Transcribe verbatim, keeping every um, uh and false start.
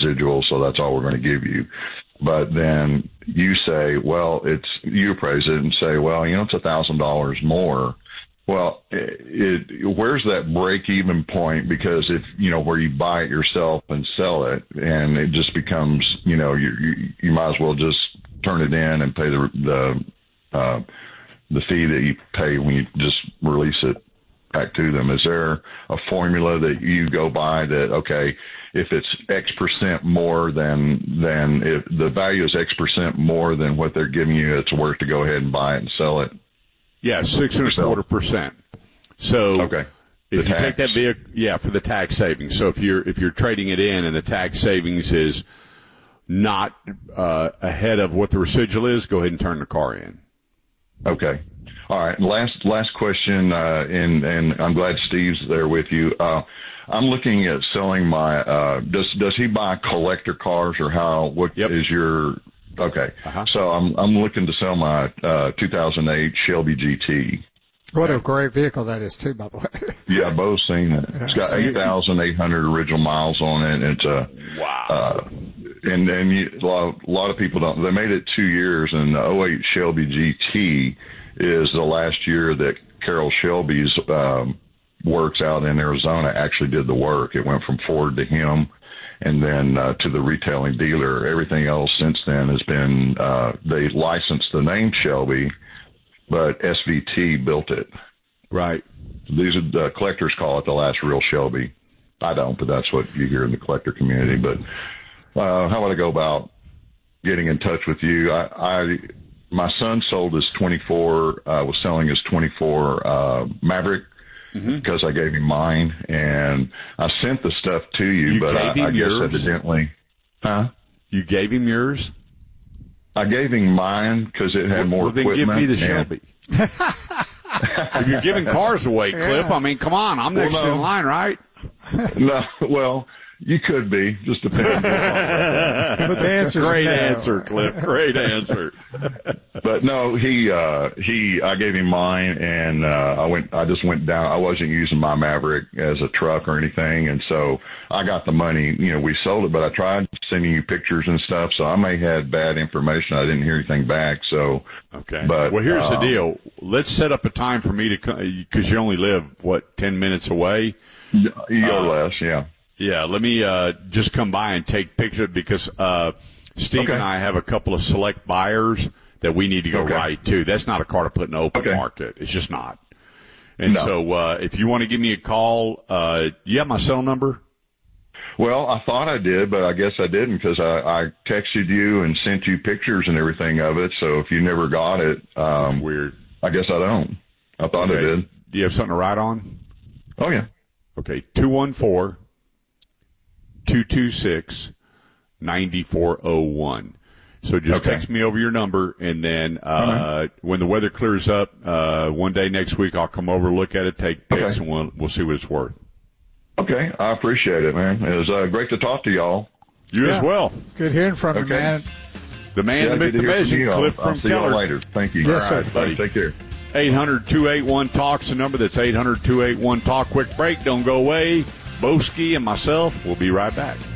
residual, so that's all we're going to give you. But then you say, well, it's, you appraise it and say, well, you know, it's a thousand dollars more. Well, it, it, where's that break even point? Because if, you know, where you buy it yourself and sell it, and it just becomes, you know, you, you, you might as well just turn it in and pay the, the, uh, the fee that you pay when you just release it back to them. Is there a formula that you go by that, okay, if it's X percent more than, than if the value is X percent more than what they're giving you, it's worth to go ahead and buy it and sell it? Yeah, six and a quarter percent. So okay. if the you tax. take that vehicle, yeah, for the tax savings. So if you're, if you're trading it in and the tax savings is not, uh, ahead of what the residual is, go ahead and turn the car in. Okay. All right. Last, last question. Uh, and, and I'm glad Steve's there with you. Uh, I'm looking at selling my, uh, does, does he buy collector cars, or how, what yep. is your, okay. Uh-huh. So I'm, I'm looking to sell my, uh, two thousand eight Shelby G T. What a great vehicle that is too, by the way. Yeah, both seen it. It's got eight thousand eight hundred original miles on it. It's a, wow. Uh, and, and you, a lot, a lot of people don't, they made it two years, and the oh eight Shelby G T is the last year that Carroll Shelby's, um, works out in Arizona actually did the work. It went from Ford to him, and then uh, to the retailing dealer. Everything else since then has been, uh, they licensed the name Shelby, but S V T built it. Right. These are the collectors call it the last real Shelby. I don't, but that's what you hear in the collector community. But uh, how would I go about getting in touch with you? I, I my son sold his twenty-four, uh, was selling his twenty-four uh, Maverick. Mm-hmm. Because I gave him mine, and I sent the stuff to you, you but I, I guess yours? evidently, huh? You gave him yours? I gave him mine because it had well, more well, then equipment. Give me the Shelby. If you're giving cars away, Cliff, yeah. I mean, come on, I'm next well, no. in line, right? No, well, you could be, just depending. But the answer's great no. answer, Cliff. Great answer. But no, he, uh, he, I gave him mine, and, uh, I went, I just went down. I wasn't using my Maverick as a truck or anything. And so I got the money, you know, we sold it, but I tried sending you pictures and stuff. So I may have had bad information. I didn't hear anything back. So, okay. But, well, here's um, the deal. Let's set up a time for me to come, cause you only live, what, ten minutes away? You go uh, less, yeah. Yeah, let me uh just come by and take pictures because uh Steve okay. and I have a couple of select buyers that we need to go okay. right to. That's not a car to put in the open okay. market. It's just not. And no. so uh if you want to give me a call, uh you have my cell number? Well, I thought I did, but I guess I didn't because I, I texted you and sent you pictures and everything of it. So if you never got it, um, That's weird. I guess I don't. I thought okay. I did. Do you have something to write on? Oh, yeah. Okay, two one four, two two six, nine four zero one. So just okay. text me over your number, and then uh right. when the weather clears up, uh one day next week, I'll come over, look at it, take pics, okay. and we'll we'll see what it's worth. Okay, I appreciate it, man. It was uh, great to talk to y'all. You yeah. as well. Good hearing from okay. you, man. The man yeah, to make the vision, Cliff I'll, from I'll see Keller. y'all later. Thank you. Yes, All right, sir. buddy. Take care. eight hundred, two eight one, talk's the number. That's eight hundred, two eight one, talk. Quick break. Don't go away. Boski and myself will be right back.